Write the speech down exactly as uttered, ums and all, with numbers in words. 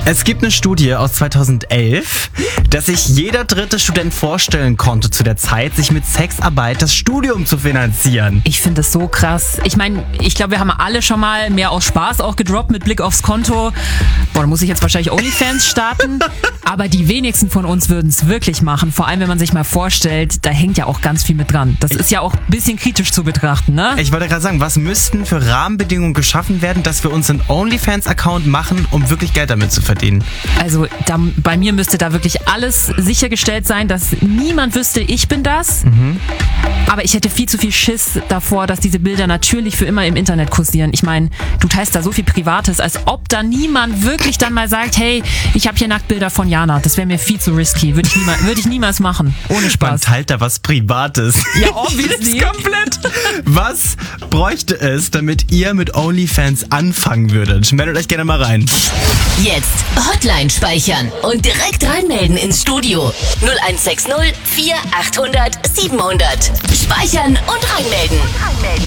Es gibt eine Studie aus zweitausendelf, dass sich jeder dritte Student vorstellen konnte zu der Zeit, sich mit Sexarbeit das Studium zu finanzieren. Ich finde das so krass. Ich meine, ich glaube, wir haben alle schon mal mehr aus Spaß auch gedroppt mit Blick aufs Konto. Boah, da muss ich jetzt wahrscheinlich OnlyFans starten. Aber die wenigsten von uns würden es wirklich machen. Vor allem, wenn man sich mal vorstellt, da hängt ja auch ganz viel mit dran. Das ist ja auch ein bisschen kritisch zu betrachten, ne? Ich wollte gerade sagen, was müssten für Rahmenbedingungen geschaffen werden, dass wir uns einen OnlyFans-Account machen, um wirklich Geld damit zu verdienen? Also da, bei mir müsste da wirklich alles sichergestellt sein, dass niemand wüsste, ich bin das. Mhm. Aber ich hätte viel zu viel Schiss davor, dass diese Bilder natürlich für immer im Internet kursieren. Ich meine, du teilst da so viel Privates, als ob da niemand wirklich dann mal sagt, hey, ich habe hier Nacktbilder von Jana. Das wäre mir viel zu risky. Würde ich, niemals, würde ich niemals machen. Ohne Spaß. Man teilt da was Privates. Ja, obviously. Komplett. Was bräuchte es, damit ihr mit OnlyFans anfangen würdet? Meldet euch gerne mal rein. Jetzt Hotline speichern und direkt reinmelden ins Studio. null eins sechs null vier achthundert siebenhundert. Speichern und reinmelden.